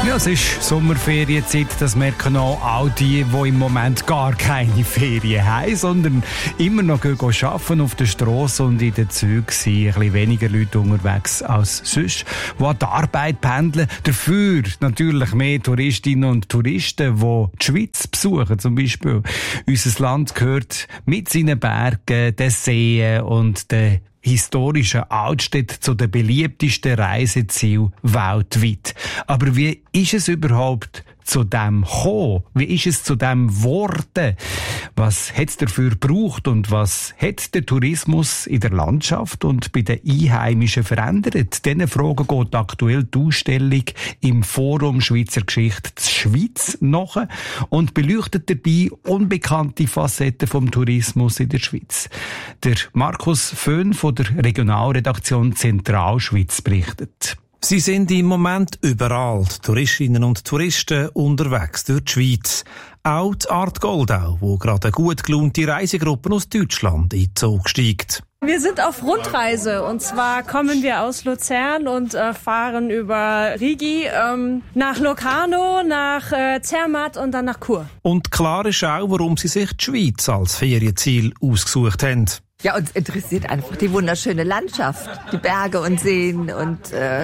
Ja, es ist Sommerferienzeit, das merken auch die im Moment gar keine Ferien haben, sondern immer noch arbeiten auf der Strasse und in den Zügen sind ein bisschen weniger Leute unterwegs als sonst, die an die Arbeit pendeln. Dafür natürlich mehr Touristinnen und Touristen, die die Schweiz besuchen zum Beispiel. Unser Land gehört mit seinen Bergen, den Seen und den historischen Altstädte zu den beliebtesten Reisezielen weltweit. Aber wie ist es überhaupt zu dem gekommen? Wie ist es zu dem geworden? Was hat es dafür gebraucht und was hat der Tourismus in der Landschaft und bei den Einheimischen verändert? Diesen Fragen geht aktuell die Ausstellung im Forum Schweizer Geschichte der Schweiz nach und beleuchtet dabei unbekannte Facetten vom Tourismus in der Schweiz. Der Markus Föhn von der Regionalredaktion Zentralschweiz berichtet. Sie sind im Moment überall, die Touristinnen und Touristen, unterwegs durch die Schweiz. Auch die Art Goldau, wo gerade eine gut gelaunte Reisegruppe aus Deutschland in den Zug steigt. Wir sind auf Rundreise und zwar kommen wir aus Luzern und fahren über Rigi nach Locarno, nach Zermatt und dann nach Chur. Und klar ist auch, warum sie sich die Schweiz als Ferienziel ausgesucht haben. Ja, uns interessiert einfach die wunderschöne Landschaft, die Berge und Seen und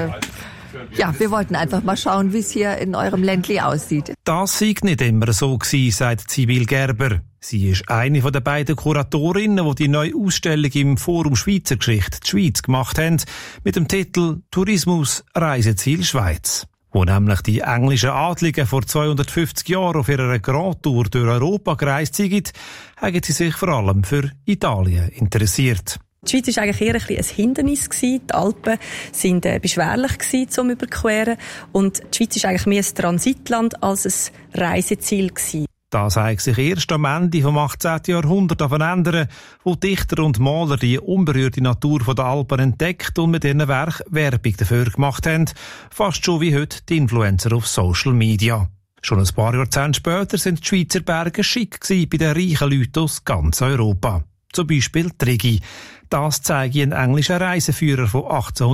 wir wollten einfach mal schauen, wie es hier in eurem Ländli aussieht. Das sei nicht immer so gewesen, sagt Sibyl Gerber. Sie ist eine der beiden Kuratorinnen, die die neue Ausstellung im Forum Schweizer Geschichte die Schweiz gemacht haben, mit dem Titel Tourismus Reiseziel Schweiz. Wo nämlich die englischen Adligen vor 250 Jahren auf ihrer Grand Tour durch Europa gereist sind, haben sie sich vor allem für Italien interessiert. Die Schweiz war eigentlich eher ein Hindernis gewesen. Die Alpen waren beschwerlich gewesen, zum Überqueren. Und die Schweiz ist eigentlich mehr ein Transitland als ein Reiseziel gewesen. Das hat sich erst am Ende des 18. Jahrhunderts verändern, wo Dichter und Maler die unberührte Natur der Alpen entdeckt und mit ihren Werk Werbung dafür gemacht haben. Fast schon wie heute die Influencer auf Social Media. Schon ein paar Jahrzehnte später sind die Schweizer Berge schick gewesen bei den reichen Leuten aus ganz Europa. Zum Beispiel die Rigi. Das zeige ein englischer Reiseführer von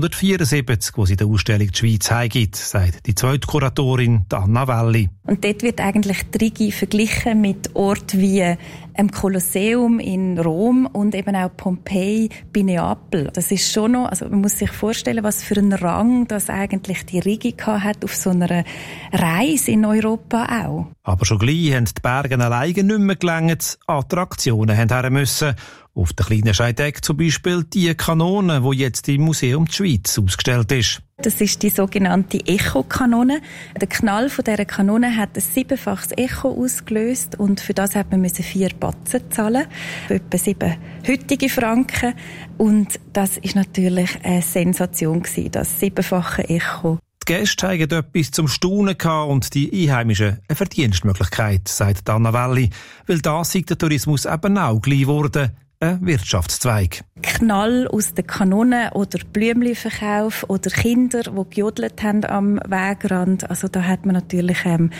1874, wo sie der Ausstellung die Schweiz heimgibt, sagt die zweite Kuratorin Anna Welli. Und dort wird eigentlich die Rigi verglichen mit Orten wie dem Kolosseum in Rom und eben auch Pompeji bei Neapel. Das ist schon noch, also man muss sich vorstellen, was für einen Rang das eigentlich die Rigi hat auf so einer Reise in Europa auch. Aber schon gleich haben die Berge alleine nicht mehr gelangt, Attraktionen haben her müssen. Auf der kleinen Scheideck zum Beispiel die Kanone, die jetzt im Museum der Schweiz ausgestellt ist. Das ist die sogenannte Echo-Kanone. Der Knall von dieser Kanone hat ein 7-faches Echo ausgelöst und für das hat man 4 Batzen zahlen, etwa 7 heutige Franken. Und das ist natürlich eine Sensation gewesen, das 7-fache Echo. Die Gäste haben etwas zum Staunen gehabt und die Einheimischen eine Verdienstmöglichkeit, sagt Anna Welli, weil das sei der Tourismus eben auch gleich geworden. Ein Wirtschaftszweig. Knall aus der Kanone oder Blümchenverkauf oder Kinder, die gejodelt haben am Wegrand. Also da hat man natürlich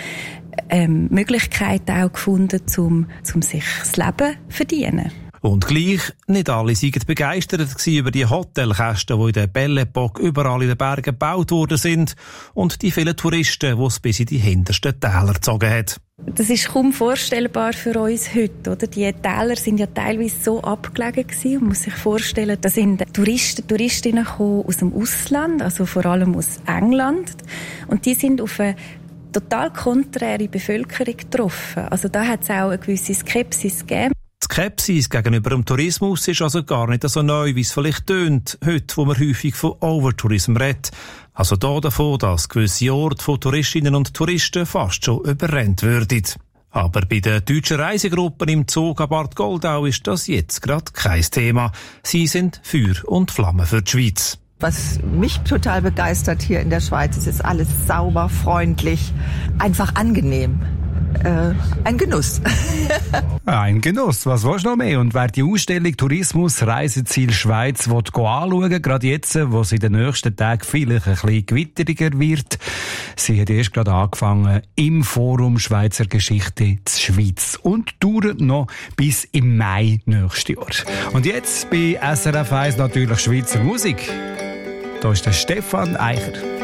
Möglichkeiten auch gefunden, um sich das Leben zu verdienen. Und gleich, nicht alle waren begeistert über die Hotelkästen, die in der Belle Époque überall in den Bergen gebaut worden sind und die vielen Touristen, die es bis in die hintersten Täler gezogen hat. Das ist kaum vorstellbar für uns heute, oder? Die Täler sind ja teilweise so abgelegen gewesen. Man muss sich vorstellen, da sind Touristinnen gekommen aus dem Ausland, also vor allem aus England. Und die sind auf eine total konträre Bevölkerung getroffen. Also da hat es auch eine gewisse Skepsis gegeben. Die Skepsis gegenüber dem Tourismus ist also gar nicht so neu, wie es vielleicht tönt, heute, wo man häufig von Overtourism redet. Also davon, dass gewisse Orte von Touristinnen und Touristen fast schon überrennt würden. Aber bei den deutschen Reisegruppen im Zug ab Art Goldau ist das jetzt gerade kein Thema. Sie sind Feuer und Flamme für die Schweiz. Was mich total begeistert hier in der Schweiz, es ist alles sauber, freundlich, einfach angenehm. Ein Genuss. Ein Genuss, was willst du noch mehr? Und wer die Ausstellung Tourismus Reiseziel Schweiz anschauen, gerade jetzt, wo es in den nächsten Tagen vielleicht ein bisschen gewitteriger wird. Sie hat erst gerade angefangen im Forum Schweizer Geschichte der Schweiz und dauert noch bis im Mai nächstes Jahr. Und jetzt bei SRF 1 natürlich Schweizer Musik. Da ist der Stefan Eicher.